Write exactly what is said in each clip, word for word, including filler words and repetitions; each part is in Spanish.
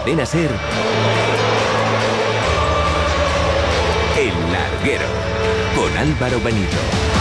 Cadena SER, El Larguero, con Álvaro Benito.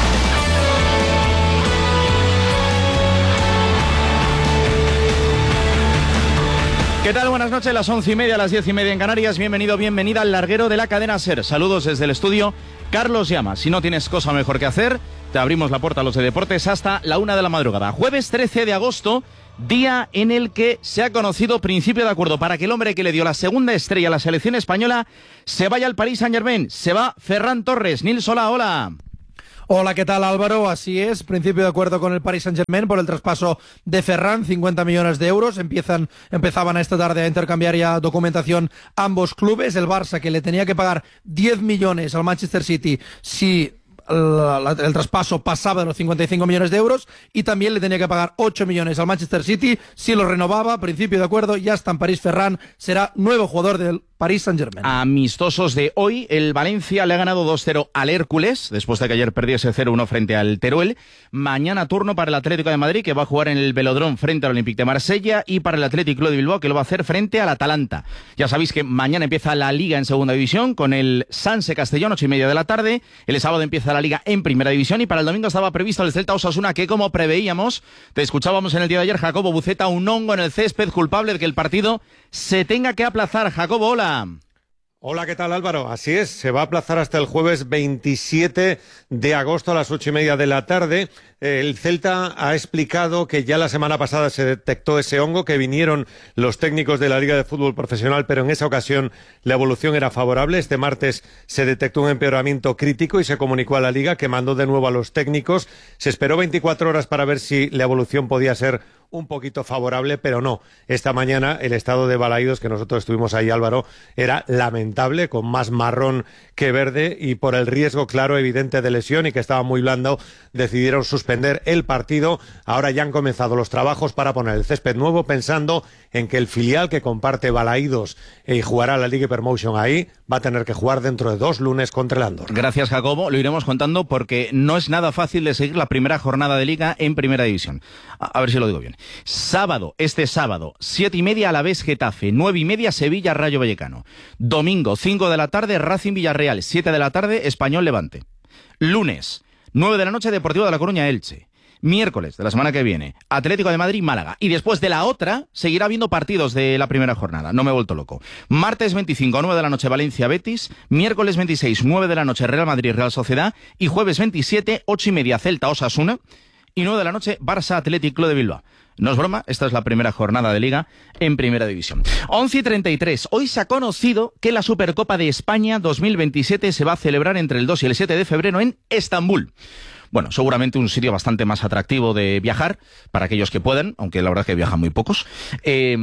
¿Qué tal? Buenas noches, las once y media, las diez y media en Canarias. Bienvenido, bienvenida al Larguero de la Cadena SER. Saludos desde el estudio Carlos Llama. Si no tienes cosa mejor que hacer, te abrimos la puerta a los de deportes hasta la una de la madrugada. Jueves trece de agosto, día en el que se ha conocido principio de acuerdo para que el hombre que le dio la segunda estrella a la selección española se vaya al Paris Saint-Germain. Se va Ferran Torres. Nils, hola, hola. Hola, ¿qué tal, Álvaro? Así es, principio de acuerdo con el Paris Saint-Germain por el traspaso de Ferran, cincuenta millones de euros. Empiezan, empezaban esta tarde a intercambiar ya documentación ambos clubes. El Barça, que le tenía que pagar diez millones al Manchester City si el, el traspaso pasaba de los cincuenta y cinco millones de euros, y también le tenía que pagar ocho millones al Manchester City si lo renovaba. Principio de acuerdo, ya está en París Ferran, será nuevo jugador del Paris Saint-Germain. Amistosos de hoy, el Valencia le ha ganado dos cero al Hércules, después de que ayer perdiese cero uno frente al Teruel. Mañana turno para el Atlético de Madrid, que va a jugar en el Velodrome frente al Olympique de Marsella, y para el Athletic Club de Bilbao, que lo va a hacer frente al Atalanta. Ya sabéis que mañana empieza la Liga en Segunda División, con el Sanse Castellón, ocho y media de la tarde. El sábado empieza la Liga en Primera División, y para el domingo estaba previsto el Celta Osasuna, que como preveíamos, te escuchábamos en el día de ayer, Jacobo Buceta, un hongo en el césped, culpable de que el partido se tenga que aplazar. Jacobo, hola. Hola, ¿qué tal, Álvaro? Así es, se va a aplazar hasta el jueves veintisiete de agosto a las ocho y media de la tarde. El Celta ha explicado que ya la semana pasada se detectó ese hongo, que vinieron los técnicos de la Liga de Fútbol Profesional, pero en esa ocasión la evolución era favorable. Este martes se detectó un empeoramiento crítico y se comunicó a la Liga, que mandó de nuevo a los técnicos. Se esperó veinticuatro horas para ver si la evolución podía ser un poquito favorable, pero no. Esta mañana el estado de Balaídos, que nosotros estuvimos ahí, Álvaro, era lamentable, con más marrón que verde, y por el riesgo claro, evidente de lesión y que estaba muy blando, decidieron suspender el partido. Ahora ya han comenzado los trabajos para poner el césped nuevo, pensando en que el filial que comparte Balaídos y jugará la Liga Promotion ahí, va a tener que jugar dentro de dos lunes contra el Andorra. Gracias, Jacobo. Lo iremos contando porque no es nada fácil de seguir la primera jornada de Liga en Primera División. A, a ver si lo digo bien. Sábado, este sábado, siete y media Alavés Getafe, nueve y media Sevilla Rayo Vallecano. Domingo, cinco de la tarde Racing Villarreal, siete de la tarde Español Levante. Lunes, nueve de la noche Deportivo de La Coruña Elche. Miércoles de la semana que viene, Atlético de Madrid Málaga. Y después de la otra, seguirá habiendo partidos de la primera jornada. No me he vuelto loco. Martes veinticinco, nueve de la noche Valencia Betis. Miércoles veintiséis, nueve de la noche Real Madrid Real Sociedad. Y jueves veintisiete, ocho y media Celta Osasuna. Y nueve de la noche Barça Athletic Club de Bilbao. No es broma, esta es la primera jornada de Liga en Primera División. once y treinta y tres. Hoy se ha conocido que la Supercopa de España dos mil veintisiete se va a celebrar entre el dos y el siete de febrero en Estambul. Bueno, seguramente un sitio bastante más atractivo de viajar para aquellos que puedan, aunque la verdad es que viajan muy pocos. Eh...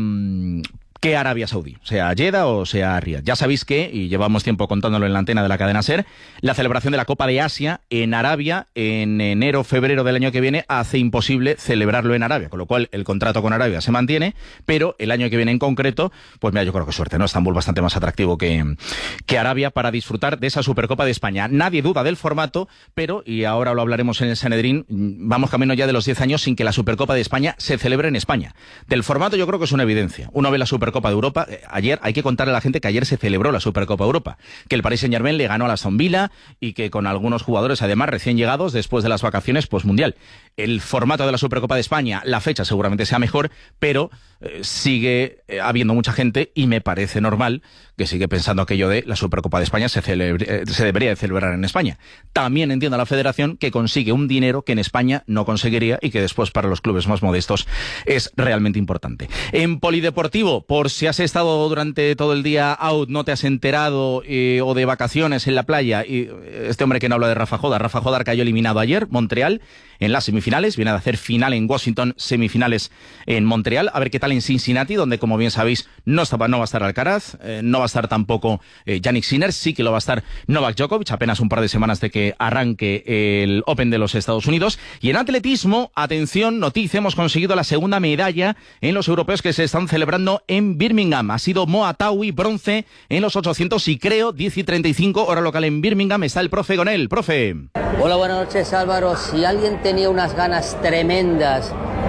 que Arabia Saudí, sea Jeddah o sea Riad. Ya sabéis que, y llevamos tiempo contándolo en la antena de la cadena SER, la celebración de la Copa de Asia en Arabia en enero, febrero del año que viene hace imposible celebrarlo en Arabia, con lo cual el contrato con Arabia se mantiene, pero el año que viene en concreto, pues mira, yo creo que suerte, ¿no? Estambul bastante más atractivo que, que Arabia para disfrutar de esa Supercopa de España. Nadie duda del formato, pero, y ahora lo hablaremos en el Sanedrín, vamos camino ya de los diez años sin que la Supercopa de España se celebre en España. Del formato yo creo que es una evidencia. Uno ve la Supercopa Copa de Europa. Ayer hay que contarle a la gente que ayer se celebró la Supercopa Europa, que el Paris Saint-Germain le ganó a la Aston Villa y que con algunos jugadores además recién llegados después de las vacaciones postmundial. El formato de la Supercopa de España, la fecha seguramente sea mejor, pero eh, sigue eh, habiendo mucha gente y me parece normal que sigue pensando aquello de la Supercopa de España se, celebre, eh, se debería de celebrar en España. También entiendo a la Federación que consigue un dinero que en España no conseguiría y que después para los clubes más modestos es realmente importante. En polideportivo, por si has estado durante todo el día out, no te has enterado eh, o de vacaciones en la playa, y este hombre que no habla de Rafa Jodar, Rafa Jodar cayó eliminado ayer, Montreal, en las semifinales, viene a hacer final en Washington, semifinales en Montreal, a ver qué tal en Cincinnati, donde como bien sabéis no, está, no va a estar Alcaraz, eh, no va a estar tampoco eh, Jannik Sinner, sí que lo va a estar Novak Djokovic, apenas un par de semanas de que arranque el Open de los Estados Unidos. Y en atletismo, atención, noticia, hemos conseguido la segunda medalla en los europeos que se están celebrando en Birmingham. Ha sido Moa Taui, bronce en los ochocientos y creo diez y treinta y cinco, hora local en Birmingham. Está el profe Gonel. Profe. Hola, buenas noches, Álvaro. Si alguien tenía unas ganas tremendas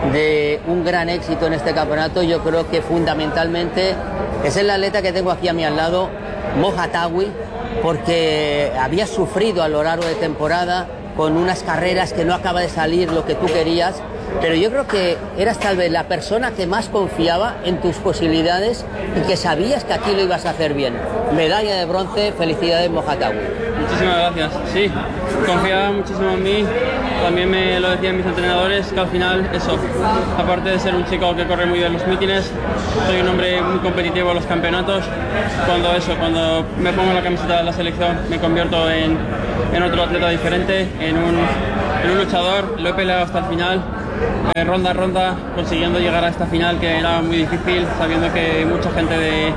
de un gran éxito en este campeonato, yo creo que fundamentalmente es el atleta que tengo aquí a mi al lado, Moja Tawi, porque había sufrido a lo largo de temporada con unas carreras que no acaba de salir lo que tú querías, pero yo creo que eras tal vez la persona que más confiaba en tus posibilidades y que sabías que aquí lo ibas a hacer bien. Medalla de bronce, felicidades Moja Tawi. Muchísimas gracias, sí, confiaba muchísimo en mí, también me lo decían mis entrenadores, que al final eso, aparte de ser un chico que corre muy bien los mítines, soy un hombre muy competitivo en los campeonatos, cuando eso, cuando me pongo la camiseta de la selección me convierto en, en otro atleta diferente, en un, en un luchador, lo he peleado hasta el final, eh, ronda a ronda, consiguiendo llegar a esta final que era muy difícil, sabiendo que mucha gente de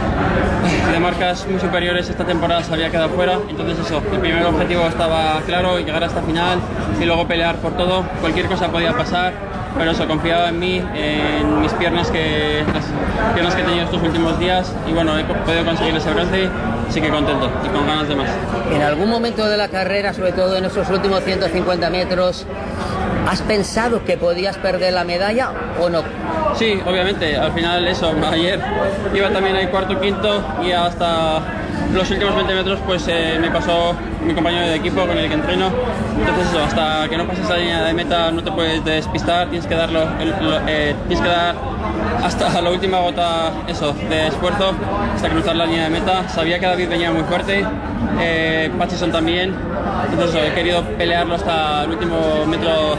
de marcas muy superiores esta temporada se había quedado fuera, entonces eso, el primer objetivo estaba claro, llegar a esta final y luego pelear por todo, cualquier cosa podía pasar, pero eso, confiaba en mí, en mis piernas, que las piernas que he tenido estos últimos días, y bueno, he podido conseguir ese bronce, así que contento y con ganas de más. En algún momento de la carrera, sobre todo en esos últimos ciento cincuenta metros, ¿has pensado que podías perder la medalla o no? Sí, obviamente, al final eso, ayer iba también ahí cuarto, quinto y hasta los últimos veinte metros pues eh, me pasó mi compañero de equipo con el que entreno, entonces eso, hasta que no pases la línea de meta no te puedes despistar, tienes que darlo, eh, tienes que dar hasta la última gota eso, de esfuerzo hasta cruzar la línea de meta. Sabía que David venía muy fuerte, eh, Patchison también, entonces eso, he querido pelearlo hasta el último metro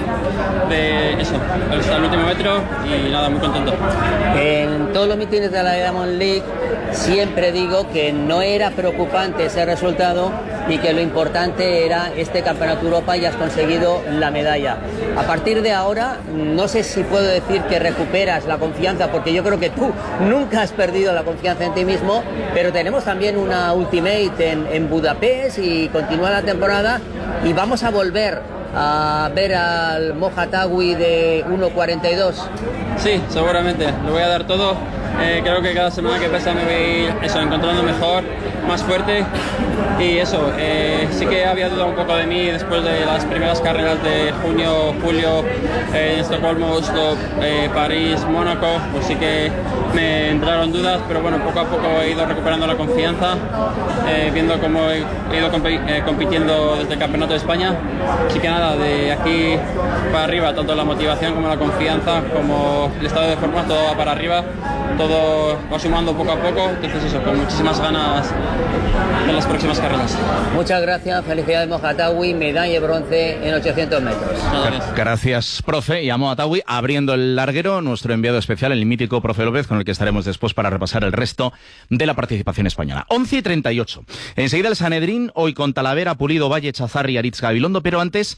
de eso, hasta el último metro y nada, muy contento. En todos los mítines de la Diamond League siempre digo que no era preocupante ese resultado y que lo importante era este Campeonato Europa y has conseguido la medalla. A partir de ahora, no sé si puedo decir que recuperas la confianza, porque yo creo que tú nunca has perdido la confianza en ti mismo, pero tenemos también una Ultimate en, en Budapest y continúa la temporada y vamos a volver a ver al Moja Tawi de uno cuarenta y dos. Sí, seguramente, lo voy a dar todo. Eh, creo que cada semana que pasa me voy eso, encontrando mejor, más fuerte y eso, eh, sí que había dudado un poco de mí después de las primeras carreras de junio, julio, eh, en Estocolmo, Oslo, eh, París, Mónaco, pues sí que me entraron dudas, pero bueno, poco a poco he ido recuperando la confianza, eh, viendo cómo he ido compi eh, compitiendo desde el Campeonato de España, así que nada, de aquí para arriba, tanto la motivación como la confianza, como el estado de forma, todo va para arriba, todo va sumando poco a poco, entonces eso, con muchísimas ganas en las próximas carreras. Muchas gracias, felicidades Moja Tawi, medalla de bronce en ochocientos metros. Gracias. Gracias, profe, y a Moja Tawi abriendo el larguero, nuestro enviado especial, el mítico profe López, con el que estaremos después para repasar el resto de la participación española. once y treinta y ocho. Enseguida el Sanedrín, hoy con Talavera, Pulido, Valle, Chazarri, Aritz, Gabilondo, pero antes,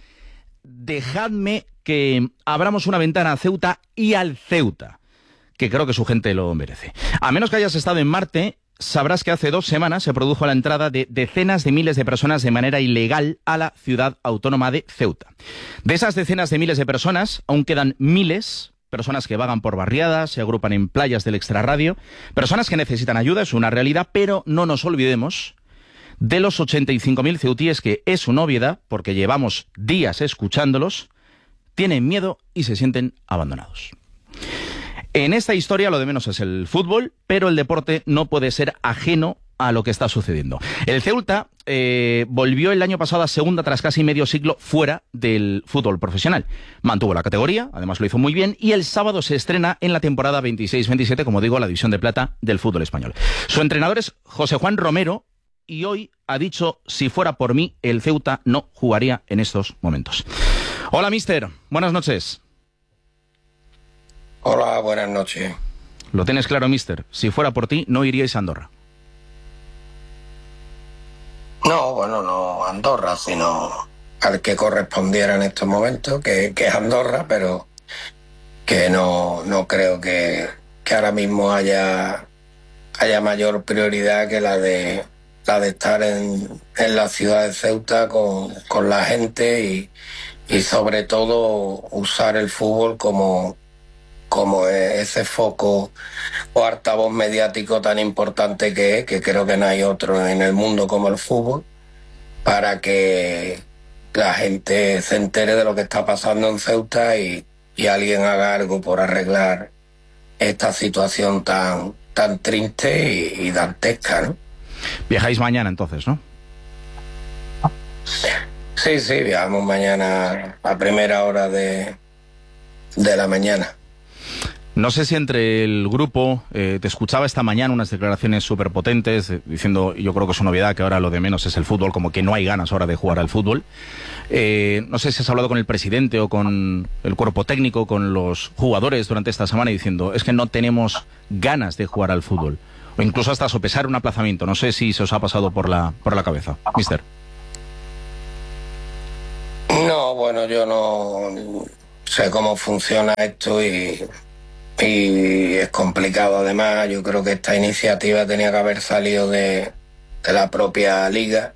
dejadme que abramos una ventana a Ceuta y al Ceuta, que creo que su gente lo merece. A menos que hayas estado en Marte, sabrás que hace dos semanas se produjo la entrada de decenas de miles de personas de manera ilegal a la ciudad autónoma de Ceuta. De esas decenas de miles de personas, aún quedan miles, personas que vagan por barriadas, se agrupan en playas del extrarradio, personas que necesitan ayuda, es una realidad, pero no nos olvidemos de los ochenta y cinco mil ceutíes que, es una obviedad, porque llevamos días escuchándolos, tienen miedo y se sienten abandonados. En esta historia lo de menos es el fútbol, pero el deporte no puede ser ajeno a lo que está sucediendo. El Ceuta eh, volvió el año pasado a segunda tras casi medio siglo fuera del fútbol profesional. Mantuvo la categoría, además lo hizo muy bien, y el sábado se estrena en la temporada veintiséis veintisiete, como digo, la división de plata del fútbol español. Su entrenador es José Juan Romero, y hoy ha dicho, si fuera por mí, el Ceuta no jugaría en estos momentos. Hola, mister. Buenas noches. Hola, buenas noches. Lo tienes claro, mister. Si fuera por ti, no iríais a Andorra. No, bueno, no Andorra, sino al que correspondiera en estos momentos, que, que es Andorra, pero que no, no creo que, que ahora mismo haya, haya mayor prioridad que la de la de estar en, en la ciudad de Ceuta con, con la gente y, y sobre todo usar el fútbol como como ese foco o altavoz mediático tan importante que es, que creo que no hay otro en el mundo como el fútbol, para que la gente se entere de lo que está pasando en Ceuta y, y alguien haga algo por arreglar esta situación tan, tan triste y, y dantesca, ¿no? Viajáis mañana entonces, ¿no? Sí, sí, viajamos mañana a primera hora de, de la mañana. No sé si entre el grupo, eh, te escuchaba esta mañana unas declaraciones súper potentes, eh, diciendo, yo creo que es una novedad, que ahora lo de menos es el fútbol, como que no hay ganas ahora de jugar al fútbol. Eh, no sé si has hablado con el presidente o con el cuerpo técnico, con los jugadores durante esta semana, diciendo, es que no tenemos ganas de jugar al fútbol. O incluso hasta sopesar un aplazamiento. No sé si se os ha pasado por la, por la cabeza, mister. No, bueno, yo no sé cómo funciona esto y... y es complicado. Además, yo creo que esta iniciativa tenía que haber salido de, de la propia liga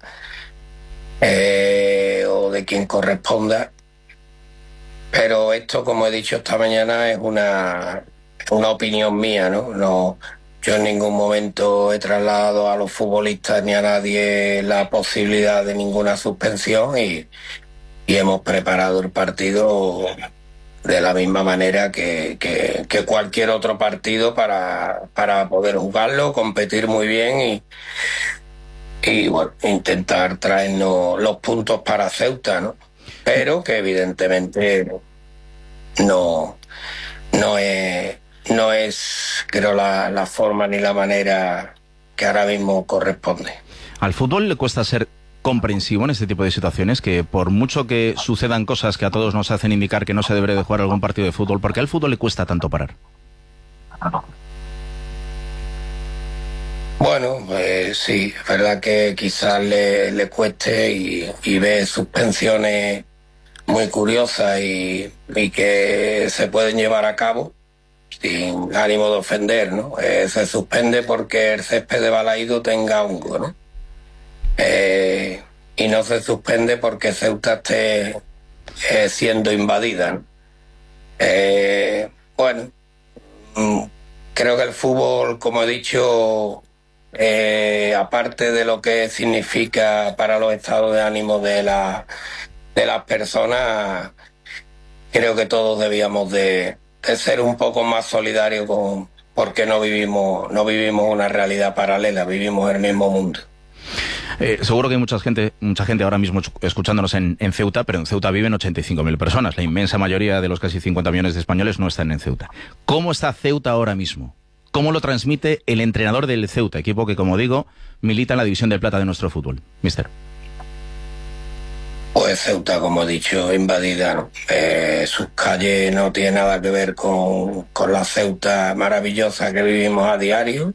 eh, o de quien corresponda, pero esto, como he dicho esta mañana, es una, una opinión mía, ¿no? No, yo en ningún momento he trasladado a los futbolistas ni a nadie la posibilidad de ninguna suspensión y, y hemos preparado el partido de la misma manera que, que, que cualquier otro partido para, para poder jugarlo, competir muy bien y, y bueno, intentar traernos los puntos para Ceuta, ¿no? Pero que evidentemente no, no es, no es creo, la, la forma ni la manera que ahora mismo corresponde. Al fútbol le cuesta ser comprensivo en este tipo de situaciones, que por mucho que sucedan cosas que a todos nos hacen indicar que no se debería de jugar algún partido de fútbol, ¿por qué al fútbol le cuesta tanto parar? Bueno, pues sí, es verdad que quizás le, le cueste y, y ve suspensiones muy curiosas y, y que se pueden llevar a cabo sin ánimo de ofender, ¿no? Eh, se suspende porque el césped de Balaído tenga hongo, ¿no? Eh, y no se suspende porque Ceuta esté eh, siendo invadida, ¿no? Eh, bueno, mm, creo que el fútbol, como he dicho, eh, aparte de lo que significa para los estados de ánimo de, la, de las personas, creo que todos debíamos de, de ser un poco más solidarios con, porque no vivimos, no vivimos una realidad paralela, vivimos el mismo mundo. Eh, seguro que hay mucha gente, mucha gente ahora mismo escuchándonos en, en Ceuta, pero en Ceuta viven ochenta y cinco mil personas. La inmensa mayoría de los casi cincuenta millones de españoles no están en Ceuta. ¿Cómo está Ceuta ahora mismo? ¿Cómo lo transmite el entrenador del Ceuta, equipo que, como digo, milita en la división de plata de nuestro fútbol? Mister. Pues Ceuta, como he dicho, invadida, ¿no? Eh, sus calles no tienen nada que ver con, con la Ceuta maravillosa que vivimos a diario.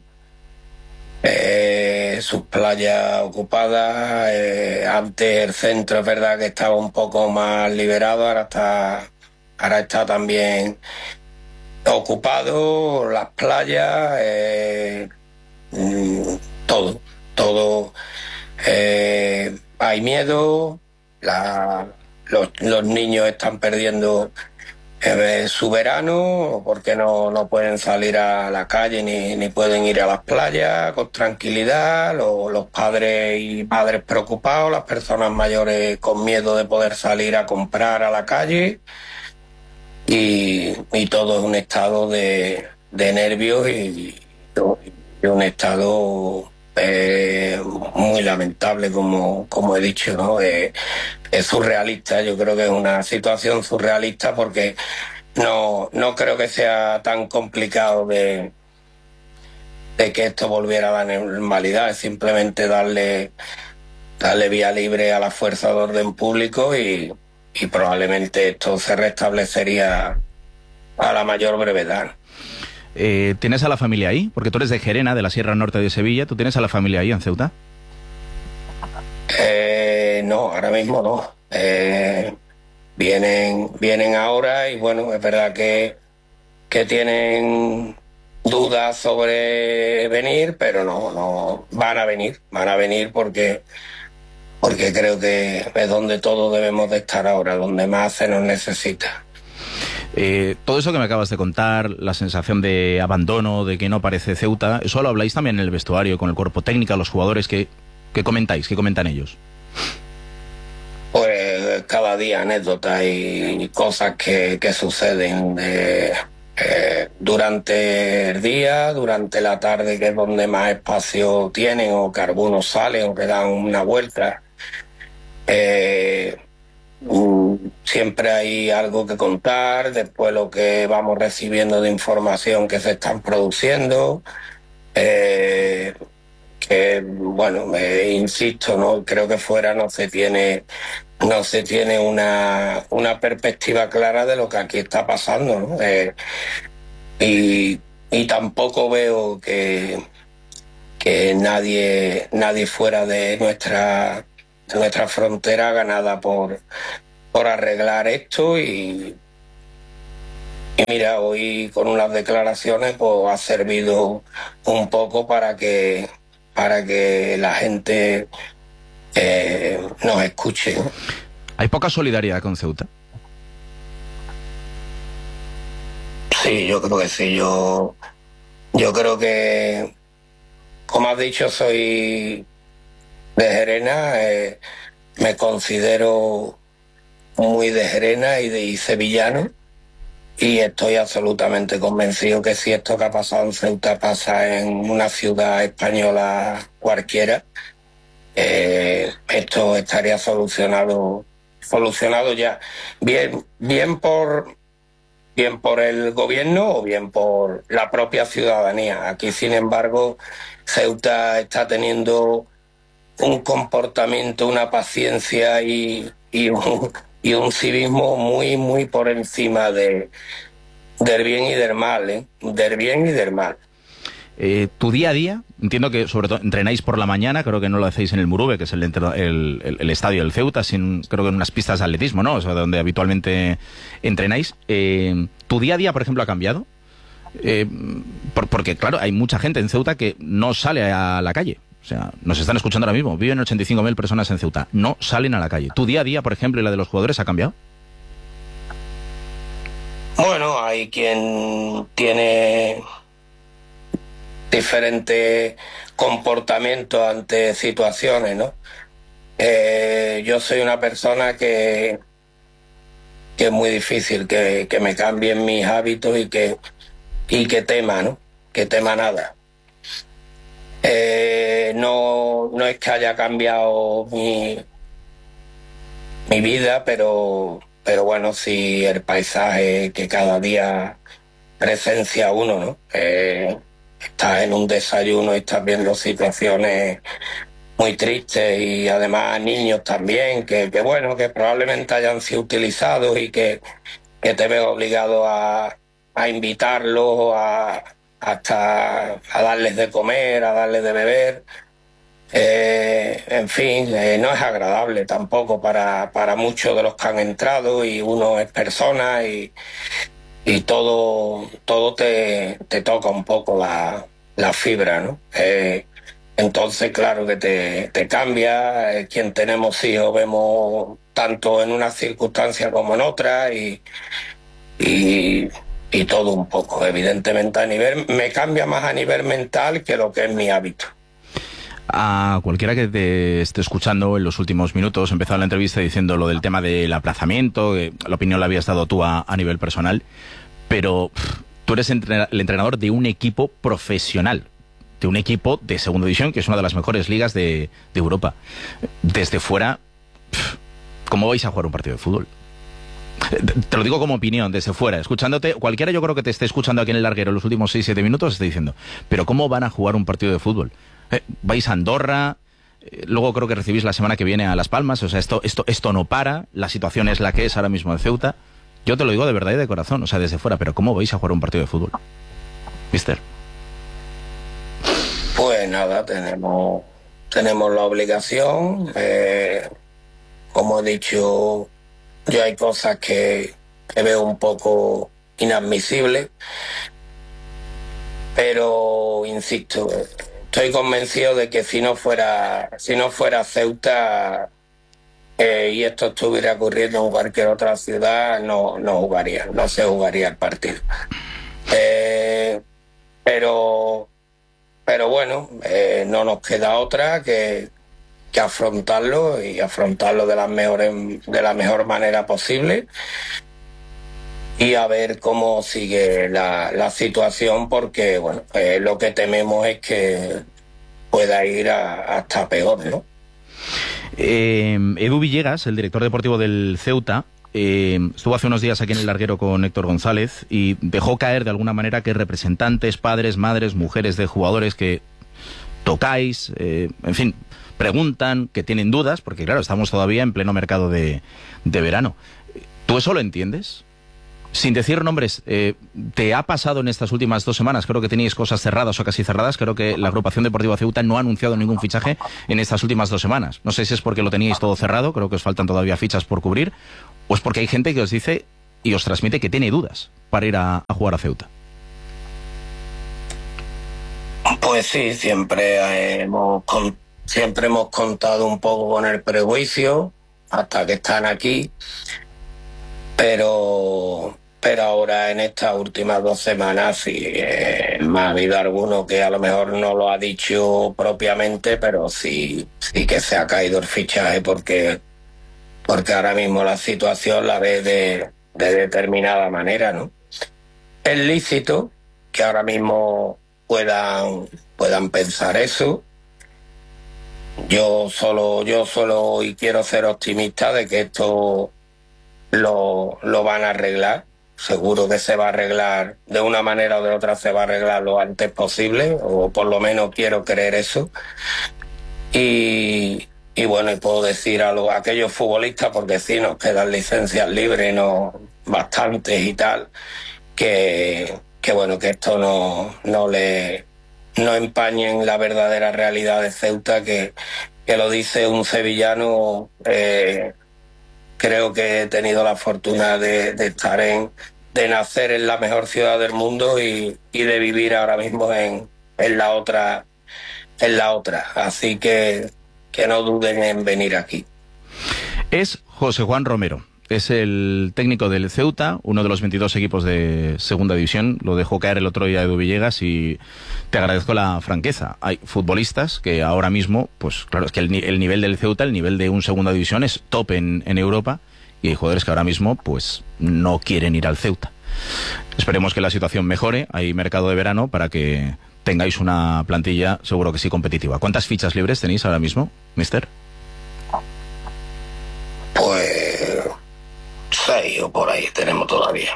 Eh, sus playas ocupadas, eh, antes el centro es verdad que estaba un poco más liberado, ahora está, ahora está también ocupado, las playas, eh, todo, todo, eh, hay miedo, la, los, los niños están perdiendo Eh, su verano porque no, no pueden salir a la calle ni, ni pueden ir a las playas con tranquilidad, los, los padres y madres preocupados, las personas mayores con miedo de poder salir a comprar a la calle y, y todo es un estado de, de nervios y, y un estado eh, muy lamentable, como, como he dicho, ¿no? Eh, es surrealista, yo creo que es una situación surrealista porque no, no creo que sea tan complicado de, de que esto volviera a la normalidad, es simplemente darle, darle vía libre a la fuerza de orden público y, y probablemente esto se restablecería a la mayor brevedad. Eh, ¿Tienes a la familia ahí? Porque tú eres de Gerena, de la Sierra Norte de Sevilla. ¿Tú tienes a la familia ahí en Ceuta? Eh, no, ahora mismo no. Eh, vienen, vienen ahora y bueno, es verdad que, que tienen dudas sobre venir, pero no, no van a venir, van a venir porque, porque creo que es donde todos debemos de estar ahora, donde más se nos necesita. Eh, todo eso que me acabas de contar, la sensación de abandono, de que no parece Ceuta, ¿eso lo habláis también en el vestuario, con el cuerpo técnico, los jugadores? ¿Qué, qué comentáis? ¿Qué comentan ellos? Pues pues cada día anécdotas y cosas que, que suceden eh, eh, durante el día, durante la tarde, que es donde más espacio tienen, o que algunos salen o que dan una vuelta. Eh, siempre hay algo que contar, después lo que vamos recibiendo de información que se están produciendo. Eh, que bueno, eh, insisto, no creo que fuera no se tiene no se tiene una, una perspectiva clara de lo que aquí está pasando, ¿no? Eh, y, y tampoco veo que, que nadie nadie fuera de nuestra de nuestra frontera haga nada por, por arreglar esto. Y, y mira, hoy con unas declaraciones pues ha servido un poco para que para que la gente eh, nos escuche, ¿no? ¿Hay poca solidaridad con Ceuta? Sí, yo creo que sí. Yo, yo creo que, como has dicho, soy de Gerena, eh, me considero muy de Gerena y de y sevillano, y estoy absolutamente convencido que si esto que ha pasado en Ceuta pasa en una ciudad española cualquiera, eh, esto estaría solucionado solucionado ya, bien bien por bien por el gobierno o bien por la propia ciudadanía. Aquí, sin embargo, Ceuta está teniendo un comportamiento, una paciencia y, y, un, y un civismo muy, muy por encima de, del bien y del mal, ¿eh? Del bien y del mal. Eh, tu día a día, entiendo que sobre todo entrenáis por la mañana, creo que no lo hacéis en el Murube, que es el, el, el, el estadio del Ceuta, sin, creo que en unas pistas de atletismo, ¿no? O sea, donde habitualmente entrenáis. Eh, ¿Tu día a día, por ejemplo, ha cambiado? Eh, por, porque, claro, hay mucha gente en Ceuta que no sale a la calle. O sea, nos están escuchando ahora mismo. Viven ochenta y cinco mil personas en Ceuta. No salen a la calle. ¿Tu día a día, por ejemplo, y la de los jugadores ha cambiado? Bueno, hay quien tiene diferentes comportamientos ante situaciones, ¿no? Eh, yo soy una persona que, que es muy difícil que, que me cambien mis hábitos y que, y que tema, ¿no? Que tema nada. Eh, no, no es que haya cambiado mi, mi vida, pero, pero bueno, sí el paisaje que cada día presencia uno, ¿no? Eh, estás en un desayuno y estás viendo situaciones muy tristes, y además niños también, que, que bueno, que probablemente hayan sido utilizados y que, que te ves obligado a, a invitarlos, a, hasta a darles de comer, a darles de beber. Eh, en fin, eh, no es agradable tampoco para, para muchos de los que han entrado, y uno es persona y y todo todo te, te toca un poco la, la fibra, ¿no? Eh, entonces, claro que te, te cambia. Eh, quien tenemos hijos vemos tanto en una circunstancia como en otra, y, y, y todo un poco. Evidentemente, a nivel me cambia más a nivel mental que lo que es mi hábito. A cualquiera que te esté escuchando en los últimos minutos, he empezado la entrevista diciendo lo del tema del aplazamiento, que la opinión la habías dado tú a, a nivel personal, pero pff, tú eres entrena- el entrenador de un equipo profesional, de un equipo de segunda división, que es una de las mejores ligas de, de Europa. Desde fuera, pff, ¿cómo vais a jugar un partido de fútbol? Te lo digo como opinión, desde fuera, escuchándote, cualquiera yo creo que te esté escuchando aquí en el larguero en los últimos seis siete minutos está diciendo, pero ¿cómo van a jugar un partido de fútbol? Eh, vais a Andorra, eh, luego creo que recibís la semana que viene a Las Palmas, o sea, esto, esto, esto no para, la situación es la que es ahora mismo en Ceuta. Yo te lo digo de verdad y de corazón, o sea, desde fuera, pero ¿cómo vais a jugar un partido de fútbol, mister? Pues nada, tenemos, tenemos la obligación, eh, como he dicho, yo hay cosas que, que veo un poco inadmisibles, pero insisto, estoy convencido de que si no fuera, si no fuera Ceuta eh, y esto estuviera ocurriendo en cualquier otra ciudad, no, no jugaría, no se jugaría el partido. Eh, pero, pero bueno, eh, no nos queda otra que, que afrontarlo y afrontarlo de la mejor, de la mejor manera posible. Y a ver cómo sigue la, la situación, porque bueno, eh, lo que tememos es que pueda ir a, hasta peor, ¿no? Eh, Edu Villegas, el director deportivo del Ceuta, eh, estuvo hace unos días aquí en el larguero con Héctor González y dejó caer de alguna manera que representantes, padres, madres, mujeres de jugadores que tocáis, eh, en fin, preguntan, que tienen dudas, porque claro, estamos todavía en pleno mercado de, de verano. ¿Tú eso lo entiendes? Sin decir nombres, eh, ¿te ha pasado en estas últimas dos semanas? Creo que teníais cosas cerradas o casi cerradas. Creo que la agrupación deportiva Ceuta no ha anunciado ningún fichaje en estas últimas dos semanas. No sé si es porque lo teníais todo cerrado, creo que os faltan todavía fichas por cubrir, o es porque hay gente que os dice y os transmite que tiene dudas para ir a, a jugar a Ceuta. Pues sí, siempre hemos, siempre hemos contado un poco con el prejuicio hasta que están aquí, pero... Pero ahora en estas últimas dos semanas sí, eh, me ha habido alguno que a lo mejor no lo ha dicho propiamente, pero sí, sí que se ha caído el fichaje porque, porque ahora mismo la situación la ve de, de determinada manera, ¿no? Es lícito que ahora mismo puedan, puedan pensar eso. Yo solo, yo solo y quiero ser optimista de que esto lo, lo van a arreglar. Seguro que se va a arreglar de una manera o de otra, se va a arreglar lo antes posible, o por lo menos quiero creer eso. Y, y bueno, y puedo decir a, los, a aquellos futbolistas, porque sí, nos quedan licencias libres, no bastantes y tal, que, que bueno, que esto no, no le no empañen la verdadera realidad de Ceuta, que, que lo dice un sevillano. eh, Creo que he tenido la fortuna de, de estar en, de nacer en la mejor ciudad del mundo y, y de vivir ahora mismo en, en la otra, en la otra. Así que, que no duden en venir aquí. Es José Juan Romero. Es el técnico del Ceuta, uno de los veintidós equipos de segunda división. Lo dejó caer el otro día Edu Villegas y te agradezco la franqueza. Hay futbolistas que ahora mismo, pues claro, es que el, el nivel del Ceuta, el nivel de un segunda división es top en, en Europa, y hay jugadores que ahora mismo pues no quieren ir al Ceuta. Esperemos que la situación mejore. Hay mercado de verano para que tengáis una plantilla seguro que sí competitiva. ¿Cuántas fichas libres tenéis ahora mismo, mister? Pues seis o por ahí tenemos todavía.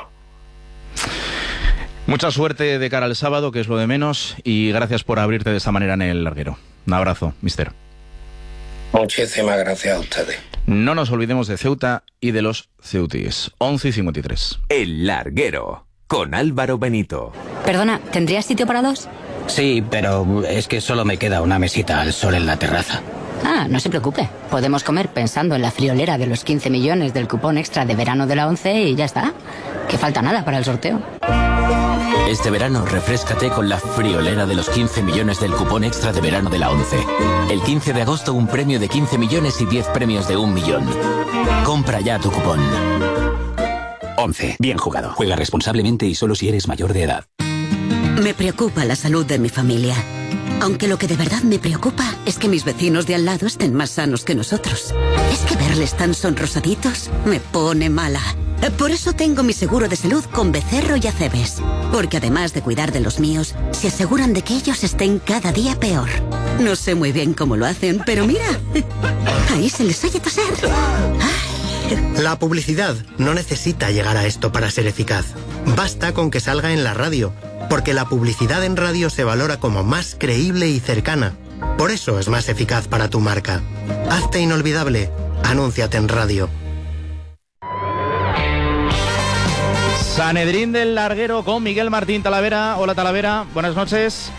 Mucha suerte de cara al sábado, que es lo de menos, y gracias por abrirte de esta manera en el larguero. Un abrazo, mister. Muchísimas gracias a ustedes. No nos olvidemos de Ceuta y de los ceutíes. once y cincuenta y tres. El larguero, con Álvaro Benito. Perdona, ¿tendrías sitio para dos? Sí, pero es que solo me queda una mesita al sol en la terraza. Ah, no se preocupe. Podemos comer pensando en la friolera de los quince millones del cupón extra de verano de la ONCE y ya está. Que falta nada para el sorteo. Este verano refréscate con la friolera de los quince millones del cupón extra de verano de la ONCE. El quince de agosto un premio de quince millones y diez premios de un millón. Compra ya tu cupón. ONCE. Bien jugado. Juega responsablemente y solo si eres mayor de edad. Me preocupa la salud de mi familia. Aunque lo que de verdad me preocupa es que mis vecinos de al lado estén más sanos que nosotros. Es que verles tan sonrosaditos me pone mala. Por eso tengo mi seguro de salud con Becerro y Acebes. Porque además de cuidar de los míos, se aseguran de que ellos estén cada día peor. No sé muy bien cómo lo hacen, pero mira, ahí se les oye toser. Ay. La publicidad no necesita llegar a esto para ser eficaz. Basta con que salga en la radio, porque la publicidad en radio se valora como más creíble y cercana. Por eso es más eficaz para tu marca. Hazte inolvidable. Anúnciate en radio. Sanedrín del larguero con Miguel Martín Talavera. Hola Talavera, buenas noches.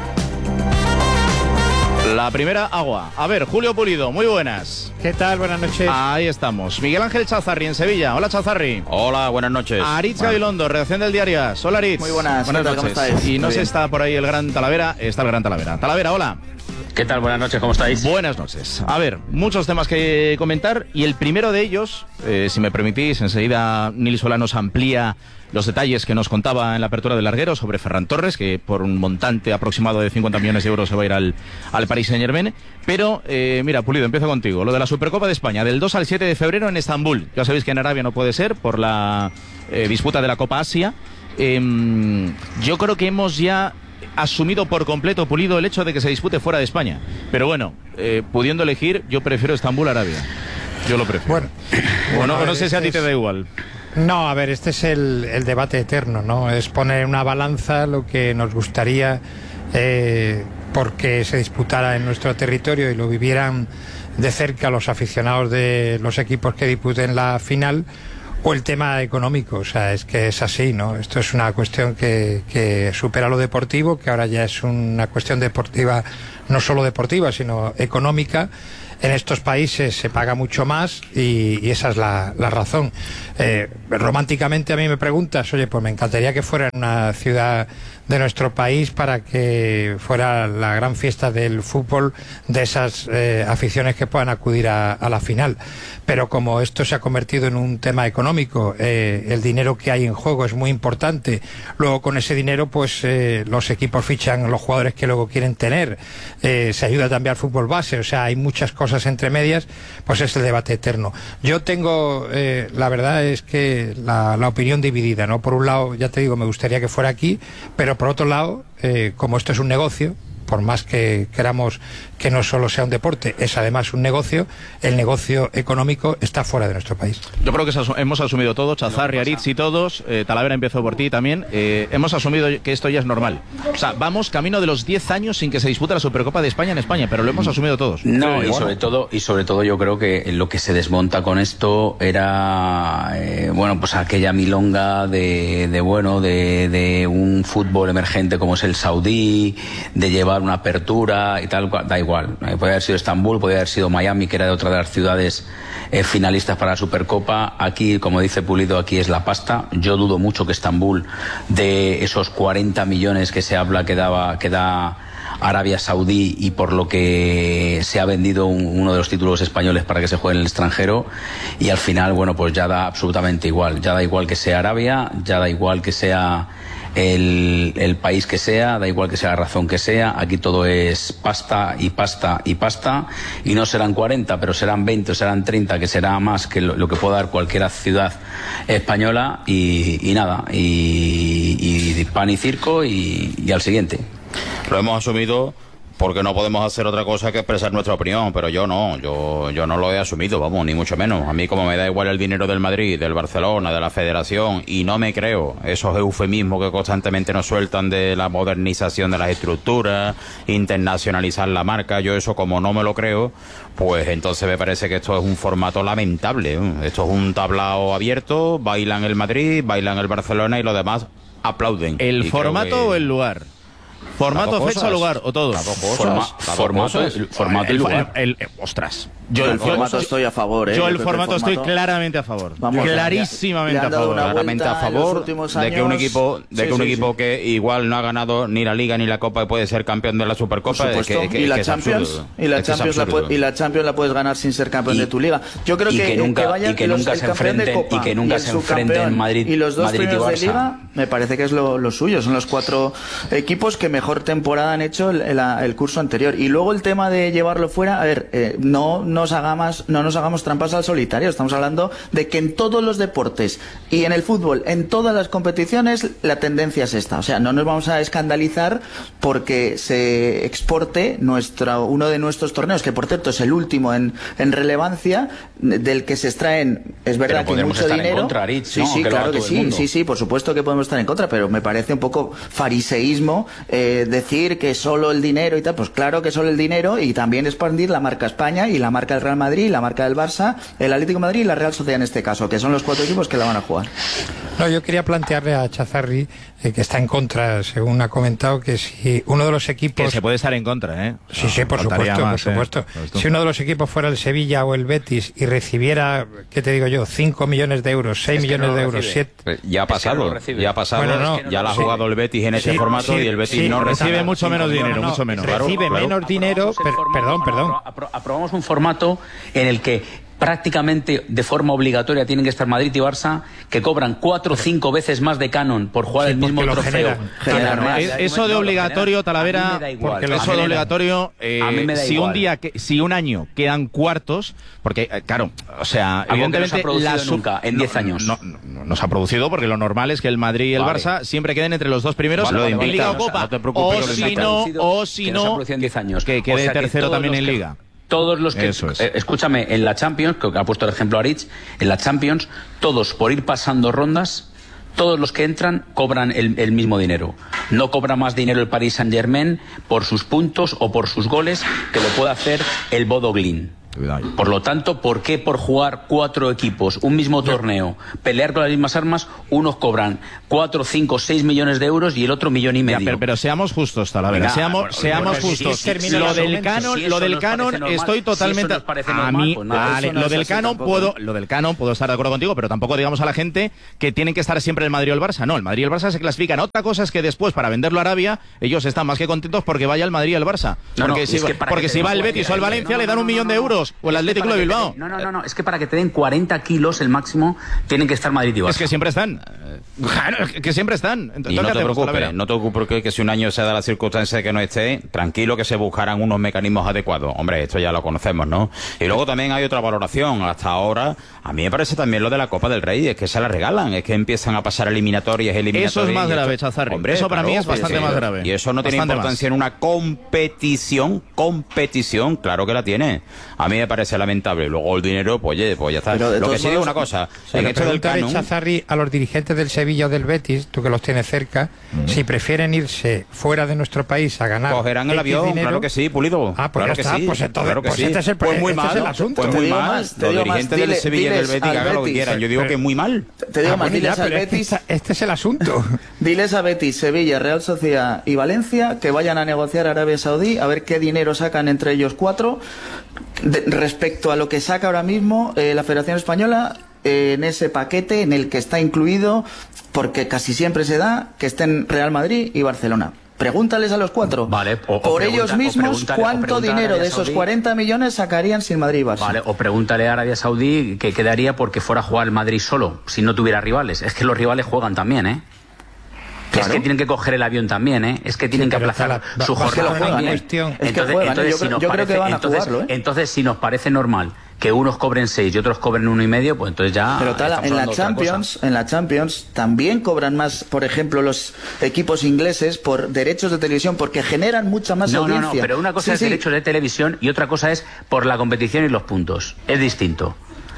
La primera, agua. A ver, Julio Pulido, muy buenas. ¿Qué tal? Buenas noches. Ahí estamos. Miguel Ángel Chazarri en Sevilla. Hola Chazarri. Hola, buenas noches. Aritz bueno. Gabilondo, redacción del Diario As. Hola Aritz. Muy buenas. Buenas ¿Qué tal? noches. ¿Cómo estáis? Y no muy sé, bien. Está por ahí el gran Talavera. Está el gran Talavera. Talavera, hola. ¿Qué tal? Buenas noches, ¿cómo estáis? Buenas noches. A ver, muchos temas que comentar y el primero de ellos, eh, si me permitís, enseguida Nil Solá nos amplía los detalles que nos contaba en la apertura del larguero sobre Ferran Torres, que por un montante aproximado de cincuenta millones de euros se va a ir al, al Paris Saint-Germain. Pero, eh, mira, Pulido, empiezo contigo. Lo de la Supercopa de España, del dos al siete de febrero en Estambul. Ya sabéis que en Arabia no puede ser por la eh, disputa de la Copa Asia. Eh, yo creo que hemos ya asumido por completo, Pulido, el hecho de que se dispute fuera de España. Pero bueno, eh, pudiendo elegir, yo prefiero Estambul a Arabia. Yo lo prefiero. Bueno, bueno ver, no sé si a ti es... te da igual. No, a ver, este es el, el debate eterno, ¿no? Es poner en una balanza lo que nos gustaría eh, porque se disputara en nuestro territorio y lo vivieran de cerca los aficionados de los equipos que disputen la final, o el tema económico. O sea, es que es así, ¿no? Esto es una cuestión que, que supera lo deportivo, que ahora ya es una cuestión deportiva, no solo deportiva, sino económica. En estos países se paga mucho más y, y esa es la, la razón. Eh, románticamente a mí me preguntas, oye, pues me encantaría que fuera en una ciudad de nuestro país para que fuera la gran fiesta del fútbol de esas eh, aficiones que puedan acudir a, a la final. Pero como esto se ha convertido en un tema económico, eh, el dinero que hay en juego es muy importante. Luego con ese dinero pues eh, los equipos fichan los jugadores que luego quieren tener. Eh, se ayuda también al fútbol base. O sea, hay muchas cosas entre medias, pues es el debate eterno. Yo tengo, eh, la verdad es que la, la opinión dividida, ¿no? Por un lado, ya te digo, me gustaría que fuera aquí, pero por otro lado, eh, como esto es un negocio, por más que queramos que no solo sea un deporte, es además un negocio, el negocio económico está fuera de nuestro país. Yo creo que hemos asumido todos, Chazarri, Aritz y todos, eh, Talavera empezó por ti también, eh, hemos asumido que esto ya es normal. O sea, vamos camino de los diez años sin que se dispute la Supercopa de España en España, pero lo hemos asumido todos. No, y sobre todo, y sobre todo yo creo que lo que se desmonta con esto era, eh, bueno, pues aquella milonga de, de bueno, de, de un fútbol emergente como es el saudí, de llevar una apertura y tal, da igual. Eh, puede haber sido Estambul, puede haber sido Miami, que era de otra de las ciudades eh, finalistas para la Supercopa. Aquí, como dice Pulido, aquí es la pasta. Yo dudo mucho que Estambul, de esos cuarenta millones que se habla que daba, que da Arabia Saudí y por lo que se ha vendido un, uno de los títulos españoles para que se juegue en el extranjero, y al final, bueno, pues ya da absolutamente igual. Ya da igual que sea Arabia, ya da igual que sea El, el país que sea, da igual que sea la razón que sea, aquí todo es pasta y pasta y pasta, y no serán cuarenta, pero serán veinte o serán treinta, que será más que lo, lo que pueda dar cualquier ciudad española, y, y nada, y, y pan y circo y, y al siguiente. Lo hemos asumido porque no podemos hacer otra cosa que expresar nuestra opinión, pero yo no, yo yo no lo he asumido, vamos, ni mucho menos. A mí, como me da igual el dinero del Madrid, del Barcelona, de la Federación, y no me creo esos eufemismos que constantemente nos sueltan de la modernización de las estructuras, internacionalizar la marca, yo eso como no me lo creo, pues entonces me parece que esto es un formato lamentable. Esto es un tablao abierto, bailan el Madrid, bailan el Barcelona y los demás aplauden. ¿El y formato que... o el lugar? ¿Formato, fecha, cosas. lugar o todo? Forma, formato, el, formato y lugar. El, el, el, ostras. Yo el, el formato yo, estoy a favor, ¿eh? Yo el formato, el formato estoy claramente a favor. Vamos, clarísimamente a favor. Claramente a favor de que un equipo, de sí, que un sí, equipo sí. que igual no ha ganado ni la Liga ni la Copa y puede ser campeón de la Supercopa. Por que, que, y la que Champions, y la Champions la puede, y la Champions la puedes ganar sin ser campeón y, de tu liga. Yo creo y que, que nunca, que vayan y que nunca se enfrenten y que nunca se enfrenten Madrid y los dos Madrid primeros y de Liga, me parece que es lo, lo suyo. Son los cuatro equipos que mejor temporada han hecho el, el, el curso anterior. Y luego el tema de llevarlo fuera, a ver, eh, no nos hagamos no nos hagamos trampas al solitario. Estamos hablando de que en todos los deportes y en el fútbol, en todas las competiciones, la tendencia es esta. O sea, no nos vamos a escandalizar porque se exporte nuestro, uno de nuestros torneos, que por cierto es el último en, en relevancia, del que se extraen, es verdad pero que mucho estar dinero. En contra, Rich, sí, ¿no? sí, que claro que sí, sí, sí, por supuesto que podemos estar en contra, pero me parece un poco fariseísmo eh, decir que solo el dinero y tal. Pues claro que solo el dinero, y también expandir la marca España y la marca del Real Madrid, la marca del Barça, el Atlético de Madrid y la Real Sociedad en este caso, que son los cuatro equipos que la van a jugar. No, yo quería plantearle a Chazarri, eh, que está en contra, según ha comentado, que si uno de los equipos... Que se puede estar en contra, ¿eh? Sí, sí, por supuesto, más, por supuesto. Eh. Si uno de los equipos fuera el Sevilla o el Betis y recibiera, ¿qué te digo yo? cinco millones de euros, seis millones no de euros, siete... Ya ha pasado, es que no ya ha pasado, bueno, no, es que ya la ha jugado sí. el Betis en ese sí, formato sí, y el Betis sí, no recibe, recibe mucho menos dinero, no, no, mucho menos. Recibe claro, menos claro. dinero, per, perdón, perdón. Aprobamos un formato en el que prácticamente de forma obligatoria tienen que estar Madrid y Barça, que cobran cuatro o cinco veces más de canon por jugar sí, el mismo trofeo. Generan, generan, generan, es, eso de obligatorio, Talavera, porque eso de obligatorio, eh, si igual. un día, que, si un año quedan cuartos, porque eh, claro, o sea, algo evidentemente que no se ha la producido nunca en diez no, años. No, no, no, no se ha producido porque lo normal es que el Madrid y el vale. Barça siempre queden entre los dos primeros vale, en vale, Liga vale, o Copa, no o si no, o si no, que quede o sea, tercero que también en que, Liga. Todos los que, es. eh, escúchame, en la Champions, que ha puesto el ejemplo Aritz, en la Champions, todos por ir pasando rondas, todos los que entran cobran el, el mismo dinero. No cobra más dinero el Paris Saint-Germain por sus puntos o por sus goles que lo puede hacer el Bodo Glimt. Por lo tanto, ¿por qué por jugar cuatro equipos, un mismo torneo, pelear con las mismas armas, unos cobran cuatro, cinco, seis millones de euros y el otro millón y medio? Ya, pero, pero seamos justos, Talavera, Venga, seamos, bueno, seamos bueno, justos. Si es lo del canon, si lo del canon normal, estoy totalmente si normal, a mí, pues no, vale, no lo del canon puedo, lo del canon puedo estar de acuerdo contigo, pero tampoco digamos a la gente que tienen que estar siempre el Madrid o el Barça. No, el Madrid y el Barça se clasifican. Otra cosa es que después para venderlo a Arabia ellos están más que contentos porque vaya el Madrid y el Barça. No, porque no, si, es que porque si va el Betis o el Valencia le dan un millón de euros o el Atlético de Bilbao. No, no, no, no, es que para que te den cuarenta kilos el máximo tienen que estar Madrid y Barça. Es que siempre están. Claro, que siempre están. Entonces, y no te preocupes, no te preocupes porque que si un año se da la circunstancia de que no esté, tranquilo que se buscarán unos mecanismos adecuados. Hombre, esto ya lo conocemos, ¿no? Y luego también hay otra valoración. Hasta ahora, a mí me parece también lo de la Copa del Rey, es que se la regalan, es que empiezan a pasar eliminatorias, eliminatorias. Eso es más grave, Chazarri. Hombre, eso para claro, mí es bastante sí, más grave. Y eso no bastante tiene importancia más. en una competición, competición, claro que la tiene. A mí me parece lamentable. Luego el dinero, pues, oye, pues ya está. Lo que sí digo una cosa, en esto del canon, Chazarri a los dirigentes del Sevilla o del Betis, tú que los tienes cerca, mm. si prefieren irse fuera de nuestro país a ganar, cogerán el avión, dinero, claro que sí, Pulido. Ah, pues claro ya que está, sí, pues entonces, claro que pues sí. este es el, pues muy este mal, es el asunto. Pues muy mal. Más, los dirigentes del Sevilla y del Betis, hagan lo que quieran. Yo digo que muy mal. Te digo ah, más, bueno, diles ya, al Betis. Este, este es el asunto. Diles a Betis, Sevilla, Real Sociedad y Valencia que vayan a negociar a Arabia Saudí a ver qué dinero sacan entre ellos cuatro de, respecto a lo que saca ahora mismo eh, la Federación Española eh, en ese paquete en el que está incluido, porque casi siempre se da, que estén Real Madrid y Barcelona. Pregúntales a los cuatro. Vale, o, por o ellos mismos, ¿cuánto dinero de esos Saudí, cuarenta millones sacarían sin Madrid y Barça? Vale, o pregúntale a Arabia Saudí que quedaría porque fuera a jugar el Madrid solo, si no tuviera rivales. Es que los rivales juegan también, ¿eh? Claro. Es que tienen que coger el avión también, ¿eh? Es que tienen sí, que aplazar la, su jornada también. Cuestión. Es que juegan, entonces, yo, si yo parece, creo que van a entonces, jugarlo, ¿eh? Entonces, si nos parece normal que unos cobren seis y otros cobren uno y medio, pues entonces ya. Pero tal, en la Champions, en la Champions también cobran más, por ejemplo, los equipos ingleses por derechos de televisión, porque generan mucha más no, audiencia. No, no, pero una cosa sí, es sí. derechos de televisión y otra cosa es por la competición y los puntos. Es distinto.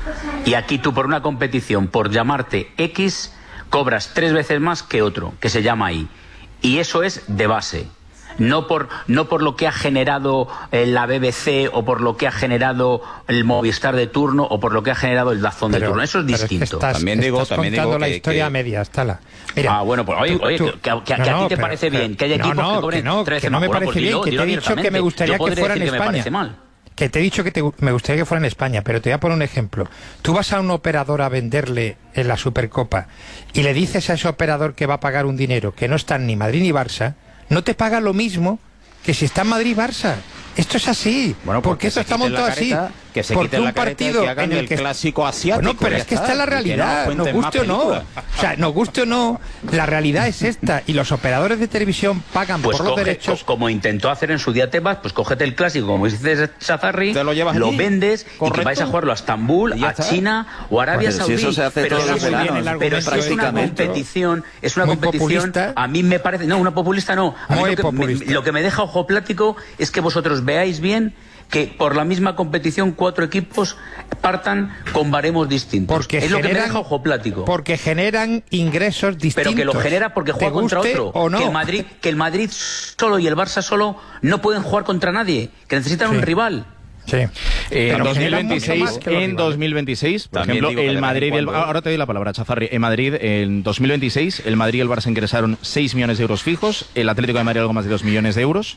Y aquí tú por una competición, por llamarte X, cobras tres veces más que otro, que se llama Y. Y eso es de base. No por, no por lo que ha generado eh, la B B C o por lo que ha generado el Movistar de turno o por lo que ha generado el Dazón de turno. Eso es distinto. Es que estás, también digo, estás también contando digo la que, historia que... a medias, Tala. Mira, ah, bueno, pues oye, tú, oye tú, que, que, que, no, que a ti te pero, parece bien que haya equipos no, no, que cobren que no, trece que no me bueno, parece pues bien, dilo, que te he dicho que me gustaría que fuera en España. Mal. Que te he dicho que te, me gustaría que fuera en España, pero te voy a poner un ejemplo. Tú vas a un operador a venderle en la Supercopa y le dices a ese operador que va a pagar un dinero que no están ni Madrid ni Barça, no te paga lo mismo que si está en Madrid Barça. Esto es así, bueno, porque esto está montado así. Que se porque un la partido que hagan en el, el que clásico asiático. Bueno, pero es que esta es la realidad, no, nos guste o no. O sea, nos guste o no, la realidad es esta. Y los operadores de televisión pagan pues por coge, los derechos. Co como intentó hacer en su día Tebas, pues cógete el clásico, como dices Chazarri, te lo, llevas lo allí, vendes correcto, y que vais a jugarlo a Estambul, a está. China o a Arabia pues Saudí. Si eso se hace pero todos los veranos, pero es, es una competición, es una muy competición. Populista. A mí me parece, no, una populista no. A mí muy lo, que, populista. Me, lo que me deja ojo plático es que vosotros veáis bien que por la misma competición cuatro equipos partan con baremos distintos. Porque es generan, lo que me deja ojo plático. Porque generan ingresos distintos. Pero que lo genera porque juega contra otro. O no. Que el Madrid, que el Madrid solo y el Barça solo no pueden jugar contra nadie, que necesitan sí. un rival. Sí. En dos mil veintiséis, en dos mil veintiséis, por También ejemplo, el Madrid y el... cuando... Ahora te doy la palabra, Chazarri. En Madrid, en dos mil veintiséis, el Madrid y el Barça ingresaron seis millones de euros fijos, el Atlético de Madrid algo más de dos millones de euros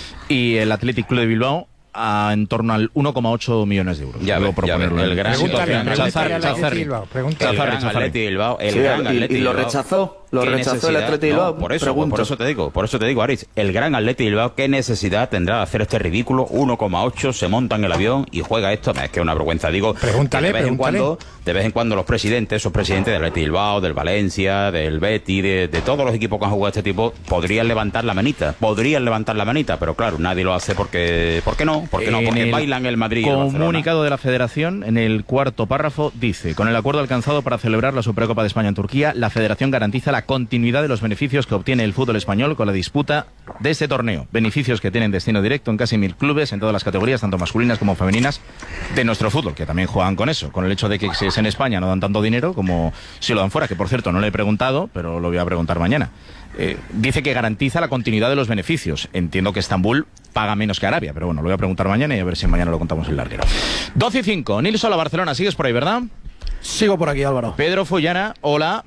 y el Athletic Club de Bilbao a en torno al uno coma ocho millones de euros. Ya Luego ve, ya ve, el gran situación. Chazarri, Chazarri. El gran Atleti Bilbao, el Sí, gran y- Atleti y lo Bilbao. rechazó, lo ¿Qué rechazó el necesidad? Atleti Bilbao, No, por eso, pregunto. por eso te digo, por eso te digo, Aritz, el gran Atleti Bilbao, ¿qué necesidad tendrá de hacer este ridículo? uno coma ocho, se monta en el avión y juega esto, es que es una vergüenza, digo. Pregúntale, que de vez en pregúntale. cuando, de vez en cuando los presidentes, esos presidentes del Atleti Bilbao, del Valencia, del Betis, de, de todos los equipos que han jugado este tipo, podrían levantar la manita, podrían levantar la manita, pero claro, nadie lo hace porque, ¿por qué no? ¿Por qué no? En Porque el bailan el Madrid y el Barcelona. comunicado de la Federación, en el cuarto párrafo, dice: con el acuerdo alcanzado para celebrar la Supercopa de España en Turquía, la Federación garantiza la continuidad de los beneficios que obtiene el fútbol español con la disputa de este torneo. Beneficios que tienen destino directo en casi mil clubes, en todas las categorías, tanto masculinas como femeninas, de nuestro fútbol, que también juegan con eso, con el hecho de que si es en España no dan tanto dinero como si lo dan fuera, que por cierto no le he preguntado, pero lo voy a preguntar mañana. Eh, dice que garantiza la continuidad de los beneficios. Entiendo que Estambul paga menos que Arabia, pero bueno, lo voy a preguntar mañana y a ver si mañana lo contamos en larguero. doce y cinco, Nils, hola Barcelona, sigues por ahí, ¿verdad? Sigo por aquí, Álvaro. Pedro Follana, hola.